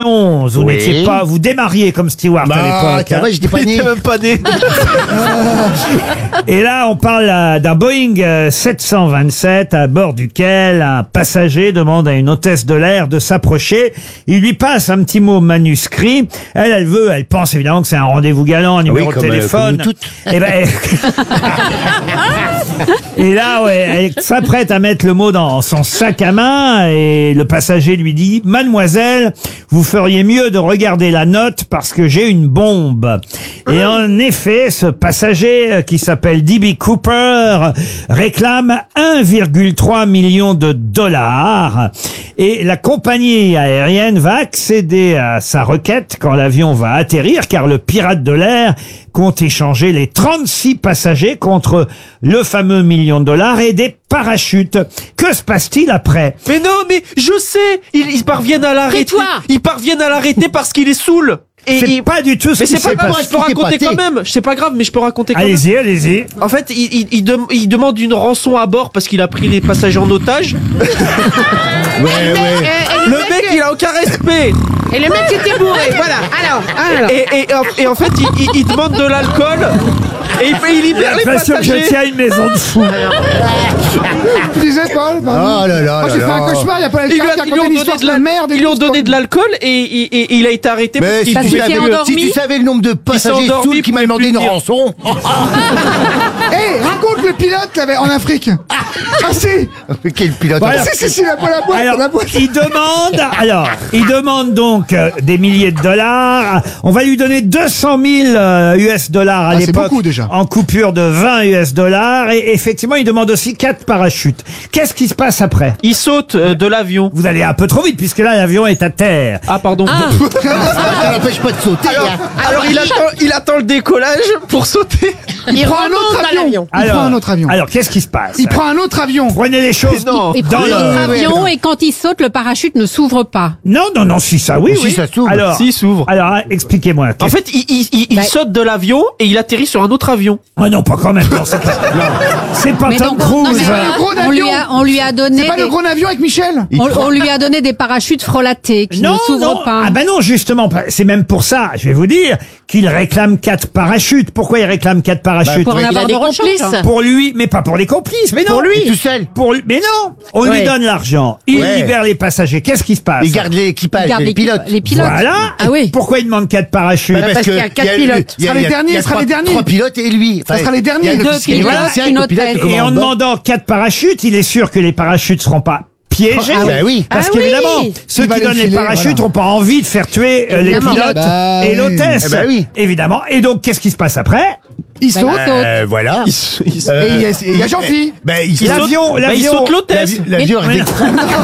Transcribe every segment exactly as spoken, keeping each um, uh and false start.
onze. Vous Oui. n'étiez pas, vous démarriez comme Stewart Bah, à l'époque. c'est hein. vrai, j'étais pas né. même pas né. Et là, on parle euh, d'un Boeing euh, sept cent vingt-sept à bord duquel un passager demande à une hôtesse de l'air de s'approcher. Il lui passe un petit mot manuscrit. Elle, elle veut, elle pense évidemment que c'est un rendez-vous galant, un numéro Oui, de comme, euh, téléphone. comme nous toutes. Et, ben, et là, ouais, elle s'apprête à mettre le mot dans son sac à main et le passager lui dit « Mademoiselle, vous feriez mieux de regarder la note parce que j'ai une bombe. » Et en effet, ce passager euh, qui s'appelle D B Cooper réclame un virgule trois million de dollars et la compagnie aérienne va accéder à sa requête quand l'avion va atterrir car le pirate de l'air compte échanger les trente-six passagers contre le fameux million de dollars et des parachutes. Que se passe-t-il après? Mais non, mais je sais. Ils, ils parviennent à l'arrêter. Tais-toi. Ils parviennent à l'arrêter parce qu'il est saoul. Et C'est il- pas du tout ce Mais qui c'est pas s'est grave, passé. je peux raconter Expliquez quand pas, même. C'est pas grave, mais je peux raconter quand même. Allez-y, allez-y. En fait, il, il, il, dem- il demande une rançon à bord parce qu'il a pris les passagers en otage. Ouais, ouais. Le mec, il a aucun respect. Et le mec était bourré, voilà. Alors, alors. Et, et, et en- et en fait, il, il, il demande de l'alcool. Et il, il J'ai libère les l'impression que je passagers. tiens une maison de fous. Tu disais, Paul, pardon. Oh là là Moi, j'ai là fait un là. cauchemar, il y a pas Ils lui, quelqu'un qui a- a ils lui ont raconté une donné histoire de la de merde. et Ils lui ont tout, donné de l'alcool et, et, et- et il a été arrêté Mais parce si qu'il Parce tu, qu'il savais s'est le, endormi. si tu savais le nombre de passagers endormi saouls qui pour m'a demandé plus une dire. rançon. Hé, raconte le pilote là, en Afrique. Ah si. Quel pilote. Voilà. Si, si, si, la boîte, la boîte, Alors, la boîte. il demande, alors, il demande donc euh, des milliers de dollars. On va lui donner deux cent mille euh, U S dollars à Ah, c'est l'époque. beaucoup, déjà. En coupure de vingt U S dollars. Et effectivement, il demande aussi quatre parachutes. Qu'est-ce qui se passe après? Il saute euh, de l'avion. Vous allez un peu trop vite puisque là, l'avion est à terre. Ah, pardon. Ça n'empêche pas de sauter. Alors, hein. alors il, attend, il attend le décollage pour sauter. Il prend un autre avion. Il Alors, prend un autre avion. Alors, qu'est-ce qui se passe? Il prend un autre avion. Prenez les choses Non. Il dans prend le... l'autre avion et quand il saute, le parachute ne s'ouvre pas. Non, non, non, si ça, oui, Si, oui. ça s'ouvre. Alors, Si, il s'ouvre. alors, expliquez-moi. En fait, il, il, il, il Bah- saute de l'avion et il atterrit sur un autre avion. Ah non, pas quand même. Non, c'est pas, non. C'est pas Mais Tom donc, Cruise. non, mais le gros on, lui avion. a, on lui a donné C'est pas des, le gros avion avec Michel. Il on, prend- on lui a donné des parachutes frelatés qui Non, ne s'ouvrent non. pas. Ah ben non, justement, pas- c'est même pour ça, je vais vous dire, qu'il réclame quatre parachutes. Pourquoi il réclame quatre parachutes? Pour en Il avoir a de des rechange. complices. Pour lui, mais pas pour les complices, mais non. Pour lui. Tout seul. Pour lui, mais non. On lui Ouais. donne l'argent. Il Ouais. libère les passagers. Qu'est-ce qui se passe? Il garde l'équipage, Regarde les les pilotes. Les pilotes. Voilà. Ah oui. Pourquoi il demande quatre parachutes? Bah, parce qu'il y a quatre il pilotes. il y a- Ce sera les il y a- derniers, il y a ce sera trois- les derniers. Trois pilotes et lui. Ça sera les derniers. il y a Deux l'officier, pilotes, le technicien, une le pilote, le hôtesse. Et en commandant. demandant quatre parachutes, il est sûr que les parachutes seront pas piégés. Ah, bah oui. Parce Ah qu'évidemment, oui. ceux Il va qui les donnent les filer, parachutes voilà. n'ont pas envie de faire tuer euh, les Évidemment. pilotes Bah et oui. l'hôtesse. Eh bah oui. Évidemment. Et donc, qu'est-ce qui se passe après? Il saute. Euh, voilà. Il, s- il s- Euh, Et il y a- et il y a Jean-Phi. Ben, il il saute. saute- l'avion- bah, il l'avion- saute l'hôtesse. L'avi- L'avion Mais- redécolle.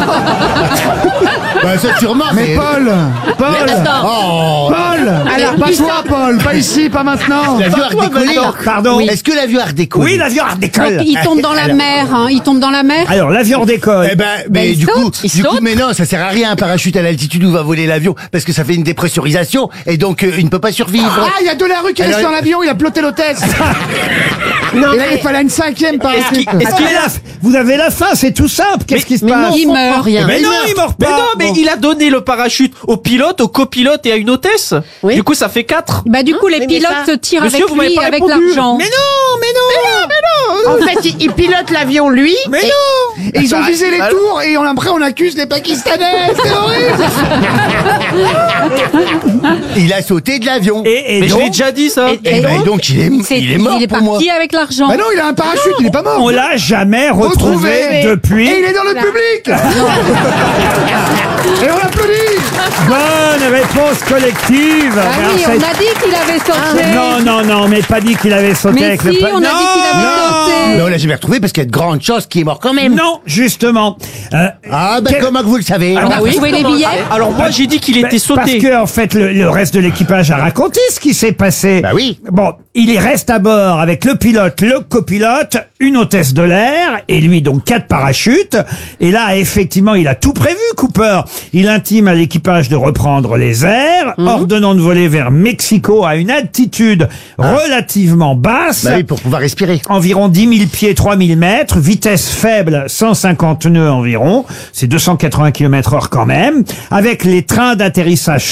Bah, ça sûrement. Mais Paul, Paul, Oh. Paul. Alors, Pas il toi, Paul. Pas ici, pas maintenant. L'avion a redécollé. Pardon. Est-ce que l'avion a redécollé? Oui, l'avion Donc, décolle. il tombe dans la Alors- mer. Hein. Il tombe dans la mer. Alors, l'avion décolle. Eh ben, mais il du coup, saute, il du coup, saute. mais non, ça sert à rien un parachute à l'altitude où va voler l'avion parce que ça fait une dépressurisation et donc euh, il ne peut pas survivre. Ah, il y a de la rue qui est Alors- resté dans l'avion, il a ploté l'hôtesse. Non, Et là, il mais, fallait une cinquième parachute. Est-ce qu'il est là Vous avez la fin, c'est tout simple. Qu'est-ce qui se mais passe? non, Il on meurt. comprend rien. Mais il non, meurt. il meurt Mais pas. non, mais Bon. il a donné le parachute au pilote, au copilote et à une hôtesse. Oui. Du coup, ça fait quatre. Bah du coup, les mais pilotes ça- se tirent Monsieur, avec vous m'avez lui, pas avec répondu. l'argent. Mais non, mais non, En fait, il, il pilote l'avion, lui. mais et- non. Et ils ont Bah, visé les bah, tours et on, après on accuse les Pakistanais. C'est horrible. Il a sauté de l'avion. Et, et Mais je donc, l'ai déjà dit, ça. Et- Eh ben, donc il est, C'est- il est mort pour parti moi. avec l'argent. Bah non, il a un parachute, il est pas mort. on l'a jamais retrouvé, Retrouvé. depuis. Et il est dans le public. Et on l'applaudit. Bonne réponse collective. Ah Alors, oui, ça- on a dit qu'il avait sauté. Non, non, non, mais pas dit qu'il avait sauté Mais avec si, le pa- on a dit qu'il avait non, sauté. Mais on l'a jamais retrouvé parce qu'il y a de grandes chances qu'il est mort quand même. Non, justement. Euh, Ah, ben quel- comment que vous le savez? On a retrouvé les billets. Alors moi, j'ai dit qu'il Ben, était Parce sauté. que en fait, le, le reste de l'équipage a raconté ce qui s'est passé. Bah oui. Bon, il y reste à bord avec le pilote, le copilote, une hôtesse de l'air et lui donc quatre parachutes. Et là, effectivement, il a tout prévu, Cooper. Il intime à l'équipage de reprendre les airs, Mhm. ordonnant de voler vers Mexico à une altitude relativement basse. Bah oui, pour pouvoir respirer. Environ dix mille pieds, trois mille mètres, vitesse faible, cent cinquante nœuds environ, c'est deux cent quatre-vingts kilomètres heure quand même, avec les trains d'atterrissage